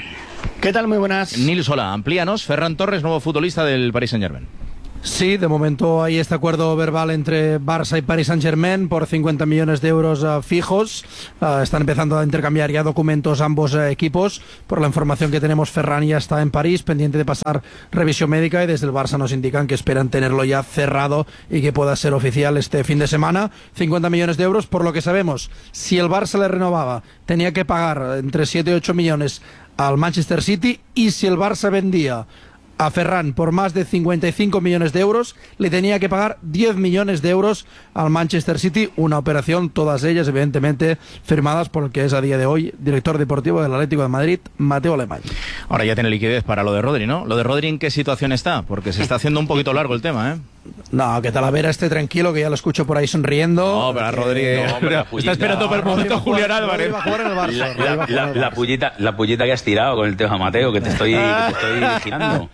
¿Qué tal? Muy buenas. Nils, hola, amplíanos. Ferran Torres, nuevo futbolista del Paris Saint-Germain. Sí, de momento hay este acuerdo verbal entre Barça y Paris Saint-Germain por cincuenta millones de euros uh, fijos. Uh, están empezando a intercambiar ya documentos ambos uh, equipos. Por la información que tenemos, Ferran ya está en París, pendiente de pasar revisión médica, y desde el Barça nos indican que esperan tenerlo ya cerrado y que pueda ser oficial este fin de semana. cincuenta millones de euros, por lo que sabemos. Si el Barça le renovaba, tenía que pagar entre siete y ocho millones al Manchester City, y si el Barça vendía a Ferran por más de cincuenta y cinco millones de euros, le tenía que pagar diez millones de euros al Manchester City, una operación, todas ellas evidentemente firmadas por el que es a día de hoy director deportivo del Atlético de Madrid, Mateo Alemany. Ahora ya tiene liquidez para lo de Rodri, ¿no? ¿Lo de Rodri en qué situación está? Porque se está haciendo un poquito largo el tema, ¿eh? No, que Talavera esté tranquilo, que ya lo escucho por ahí sonriendo. No, pero a Rodri no, hombre, está esperando por el momento Julián Álvarez. La, la, la, la, pullita, la pullita que has tirado con el tema Mateo, que te estoy, que te estoy vigilando.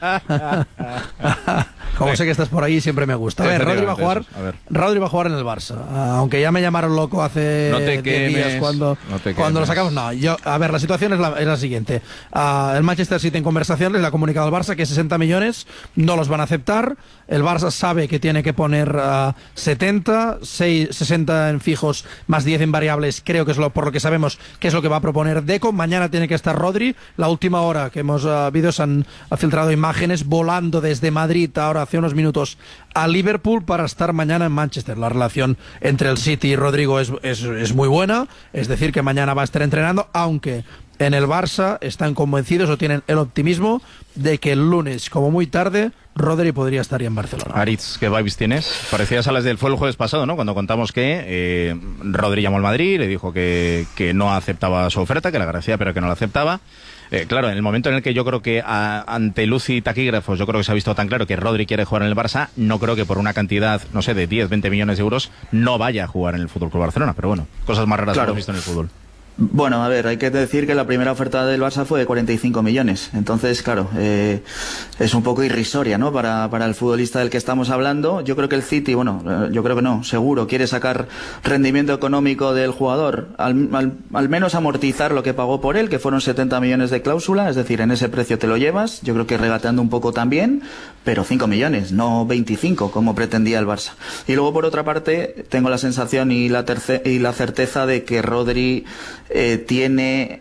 Como sé que estás por ahí, siempre me gusta. A ver, Rodri va a jugar, a ver. Rodri va a jugar en el Barça. Aunque ya me llamaron loco hace No te diez días quemes, cuando, no te cuando lo quemes. sacamos. No, yo, a ver, la situación es la, es la siguiente. Uh, el Manchester City en conversaciones le ha comunicado al Barça que sesenta millones no los van a aceptar. El Barça sabe que tiene que poner uh, setenta, seis, sesenta en fijos más diez en variables. Creo que es lo por lo que sabemos que es lo que va a proponer Deco. Mañana tiene que estar Rodri. La última hora que hemos uh, vídeos han ha filtrado imágenes volando desde Madrid ahora hace unos minutos a Liverpool para estar mañana en Manchester. La relación entre el City y Rodrigo es, es, es muy buena, es decir que mañana va a estar entrenando, aunque en el Barça están convencidos o tienen el optimismo de que el lunes, como muy tarde, Rodri podría estar ya en Barcelona. Aritz, ¿qué vibes tienes? Parecías a las del fue el jueves pasado, ¿no? Cuando contamos que eh, Rodri llamó al Madrid, le dijo que, que no aceptaba su oferta, que la agradecía pero que no la aceptaba. Eh, claro, en el momento en el que yo creo que a, ante luz y taquígrafos, yo creo que se ha visto tan claro que Rodri quiere jugar en el Barça, no creo que por una cantidad, no sé, de diez, veinte millones de euros no vaya a jugar en el F C Barcelona, pero bueno, cosas más raras Claro. que hemos visto en el fútbol. Bueno, a ver, hay que decir que la primera oferta del Barça fue de cuarenta y cinco millones. Entonces, claro, eh, es un poco irrisoria, ¿no? Para, para el futbolista del que estamos hablando. Yo creo que el City, bueno, eh, yo creo que no, seguro, quiere sacar rendimiento económico del jugador. Al, al, al menos amortizar lo que pagó por él, que fueron setenta millones de cláusula. Es decir, en ese precio te lo llevas. Yo creo que regateando un poco también, pero cinco millones, no veinticinco, como pretendía el Barça. Y luego, por otra parte, tengo la sensación y la, terce y la certeza de que Rodri Eh, tiene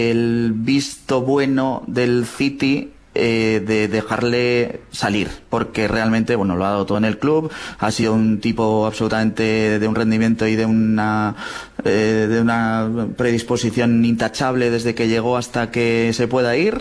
el visto bueno del City eh, de dejarle salir, porque realmente, bueno, lo ha dado todo en el club, ha sido un tipo absolutamente de un rendimiento y de una eh, de una predisposición intachable desde que llegó hasta que se pueda ir,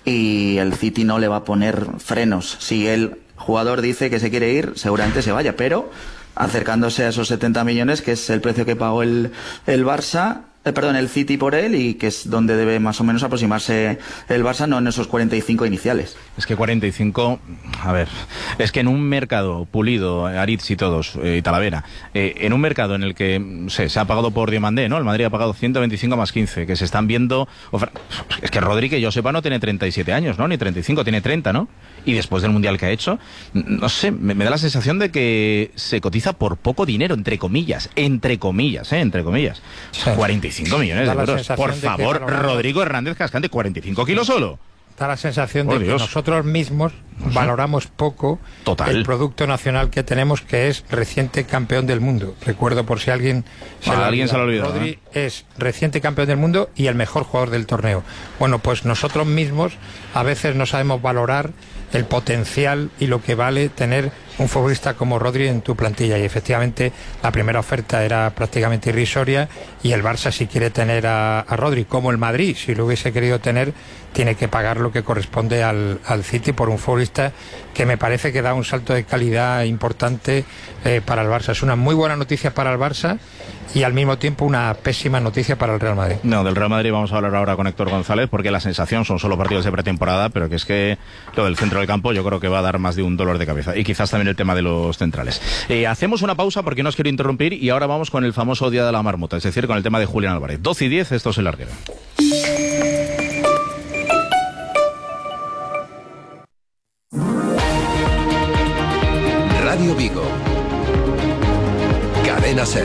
y el City no le va a poner frenos. Si el jugador dice que se quiere ir, seguramente se vaya, pero acercándose a esos setenta millones, que es el precio que pagó el, el Barça, Eh, perdón, el City por él, y que es donde debe más o menos aproximarse el Barça, no en esos cuarenta y cinco iniciales. Es que cuarenta y cinco, a ver, es que en un mercado pulido, Aritz y todos, eh, y Talavera, eh, en un mercado en el que no sé, se ha pagado por Diomandé, ¿no? El Madrid ha pagado ciento veinticinco más quince, que se están viendo... Es que Rodri, que yo sepa, no tiene treinta y siete años, ¿no? Ni treinta y cinco, tiene treinta, ¿no? y después del Mundial que ha hecho, no sé, me, me da la sensación de que se cotiza por poco dinero, entre comillas, entre comillas, ¿eh? Entre comillas. Sí. cuarenta y cinco millones de euros. Por favor, Rodrigo Hernández Cascante, cuarenta y cinco kilos solo. Da la sensación Por de Dios. que nosotros mismos valoramos poco Total. el producto nacional que tenemos, que es reciente campeón del mundo. Recuerdo, por si alguien se ah, lo alguien se lo ha olvidado. Rodri ¿eh? es reciente campeón del mundo y el mejor jugador del torneo. Bueno, pues nosotros mismos a veces no sabemos valorar el potencial y lo que vale tener un futbolista como Rodri en tu plantilla, y efectivamente la primera oferta era prácticamente irrisoria, y el Barça, si quiere tener a, a Rodri, como el Madrid, si lo hubiese querido tener, tiene que pagar lo que corresponde al, al City por un futbolista que me parece que da un salto de calidad importante eh, para el Barça. Es una muy buena noticia para el Barça y al mismo tiempo una pésima noticia para el Real Madrid. No, del Real Madrid vamos a hablar ahora con Héctor González, porque la sensación son solo partidos de pretemporada, pero que es que lo del centro del campo yo creo que va a dar más de un dolor de cabeza, y quizás también el tema de los centrales. Eh, hacemos una pausa porque no os quiero interrumpir, y ahora vamos con el famoso Día de la Marmota, es decir, con el tema de Julián Álvarez. doce y diez, esto es El Larguero. Radio Vigo. Cadena SER.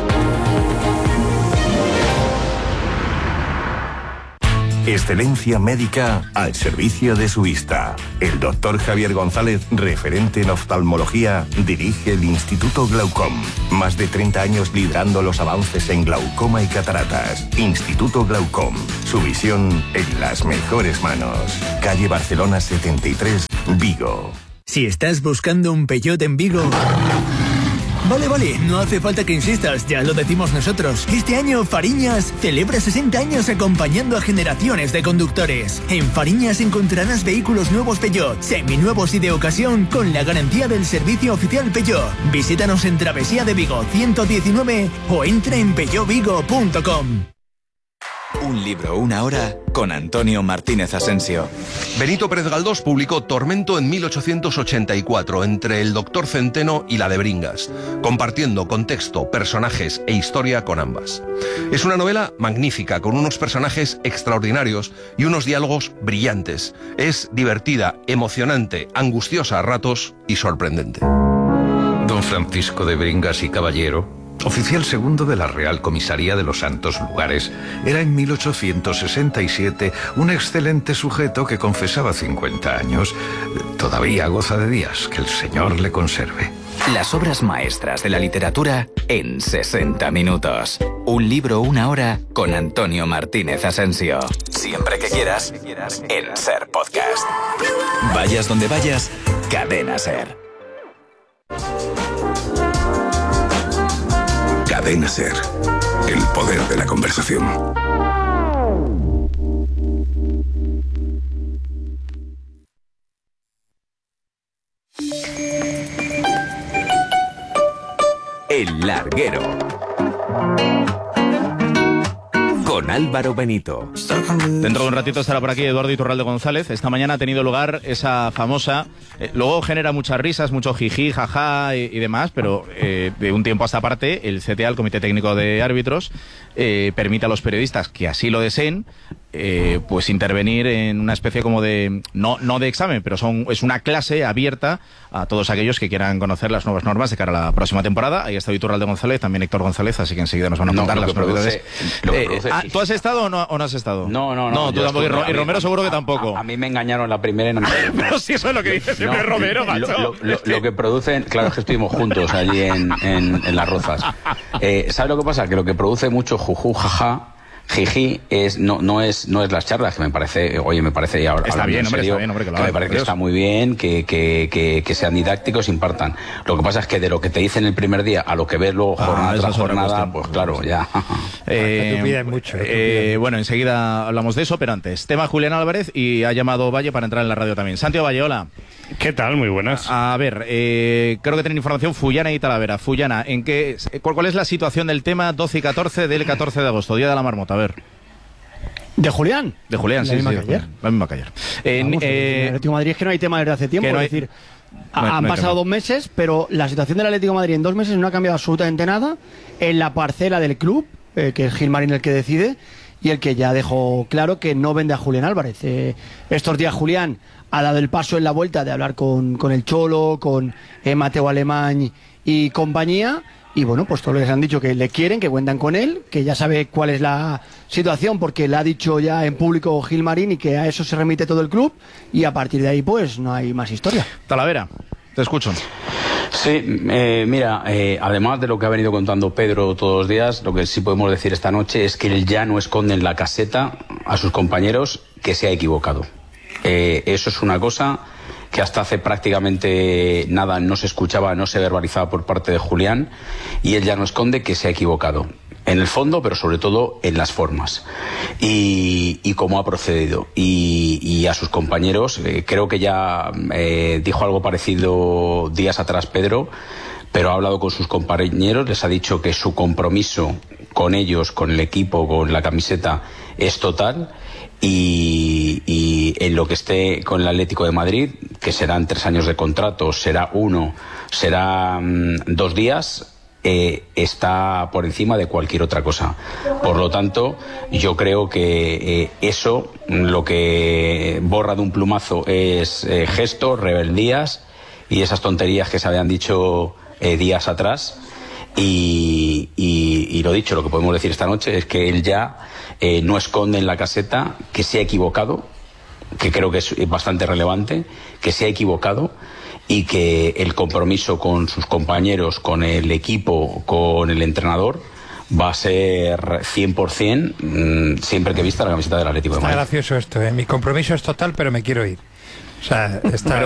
Excelencia médica al servicio de su vista. El doctor Javier González, referente en oftalmología, dirige el Instituto Glaucom. Más de treinta años liderando los avances en glaucoma y cataratas. Instituto Glaucom. Su visión en las mejores manos. Calle Barcelona setenta y tres, Vigo. Si estás buscando un Peugeot en Vigo... Vale, vale, no hace falta que insistas, ya lo decimos nosotros. Este año Fariñas celebra sesenta años acompañando a generaciones de conductores. En Fariñas encontrarás vehículos nuevos Peugeot, seminuevos y de ocasión, con la garantía del servicio oficial Peugeot. Visítanos en Travesía de Vigo ciento diecinueve o entra en peugeot vigo punto com. Un libro, una hora, con Antonio Martínez Asensio. Benito Pérez Galdós publicó Tormento en mil ochocientos ochenta y cuatro, entre el Doctor Centeno y la de Bringas, compartiendo contexto, personajes e historia con ambas. Es una novela magnífica, con unos personajes extraordinarios y unos diálogos brillantes. Es divertida, emocionante, angustiosa a ratos y sorprendente. Don Francisco de Bringas y Caballero, oficial segundo de la Real Comisaría de los Santos Lugares, era en mil ochocientos sesenta y siete un excelente sujeto que confesaba cincuenta años. Todavía goza de días, que el Señor le conserve. Las obras maestras de la literatura en sesenta minutos. Un libro, una hora, con Antonio Martínez Asensio. Siempre que quieras, en SER Podcast. Vayas donde vayas, Cadena SER. Cadena SER. El poder de la conversación. El Larguero. Con Álvaro Benito. Dentro de un ratito estará por aquí Eduardo Iturralde González. Esta mañana ha tenido lugar esa famosa... Eh, luego genera muchas risas, mucho jiji, jaja y, y demás, pero eh, de un tiempo a esta parte el C T A, el Comité Técnico de Árbitros, eh, permite a los periodistas que así lo deseen, eh, pues intervenir en una especie como de... No, no de examen, pero son es una clase abierta a todos aquellos que quieran conocer las nuevas normas de cara a la próxima temporada. Ahí está Iturralde González, también Héctor González, así que enseguida nos van a contar no, las novedades. Eh, ah, ¿Tú has estado o no, o no has estado? No, no, no. No, tú tampoco. Estuve, y, Ro, y Romero seguro que tampoco. A, a mí me engañaron la primera y no me... Pero si eso es lo que dice siempre no, Romero, macho. Lo, lo, lo, lo que producen... Claro, es que estuvimos juntos allí en, en, en Las Rozas. Eh, ¿Sabes lo que pasa? Que lo que produce mucho juju, jaja, jiji, es, no, no es no es las charlas, que me parece, oye, me parece, y ahora está bien, en hombre, serio, está bien, hombre, que, lo que me parece que está muy bien, que, que, que, que sean didácticos, impartan. Lo que pasa es que de lo que te dicen el primer día a lo que ves luego jornada ah, tras jornada, pues claro, ya. Eh, te mucho, eh, bueno, enseguida hablamos de eso, pero antes, tema Julián Álvarez, y ha llamado Valle para entrar en la radio también. Santiago Valle, hola. ¿Qué tal? Muy buenas. A, a ver, eh, creo que tienen información Fullana y Talavera. Fullana, ¿en qué, cuál, ¿cuál es la situación del tema doce y catorce del catorce de agosto, Día de la Marmota? A ver. ¿De Julián? De Julián, la sí, misma sí. Que ayer. La misma que ayer. Eh, Vamos, eh, el Atlético de Madrid es que no hay tema desde hace tiempo, no hay, es decir, no hay, han no hay pasado tema. dos meses, pero la situación del Atlético de Madrid en dos meses no ha cambiado absolutamente nada en la parcela del club, eh, que es Gilmarín el que decide, y el que ya dejó claro que no vende a Julián Álvarez. Eh, estos días Julián ha dado el paso en la vuelta de hablar con, con el Cholo, con eh, Mateo Alemán y compañía, y bueno, pues todos les han dicho que le quieren, que cuentan con él, que ya sabe cuál es la situación porque le ha dicho ya en público Gilmarín y que a eso se remite todo el club, y a partir de ahí pues no hay más historia. Talavera, te escucho. Sí, eh, mira, eh, además de lo que ha venido contando Pedro todos los días, lo que sí podemos decir esta noche es que él ya no esconde en la caseta a sus compañeros que se ha equivocado. Eh, eso es una cosa que hasta hace prácticamente nada no se escuchaba, no se verbalizaba por parte de Julián, y él ya no esconde que se ha equivocado. En el fondo, pero sobre todo en las formas y, y cómo ha procedido. Y, y a sus compañeros, eh, creo que ya eh, dijo algo parecido días atrás Pedro, pero ha hablado con sus compañeros, les ha dicho que su compromiso con ellos, con el equipo, con la camiseta, es total. Y, y en lo que esté con el Atlético de Madrid, que serán tres años de contrato, será uno, será mm, dos días, Eh, está por encima de cualquier otra cosa. Por lo tanto, yo creo que eh, eso, lo que borra de un plumazo es eh, gestos, rebeldías y esas tonterías que se habían dicho eh, días atrás. Y, y, y lo dicho, lo que podemos decir esta noche es que él ya eh, no esconde en la caseta que se ha equivocado, que creo que es bastante relevante, que se ha equivocado, y que el compromiso con sus compañeros, con el equipo, con el entrenador, va a ser cien por cien mmm, siempre que vista la camiseta del Atlético de Madrid. Está gracioso esto, ¿eh? Mi compromiso es total, pero me quiero ir. O sea, está...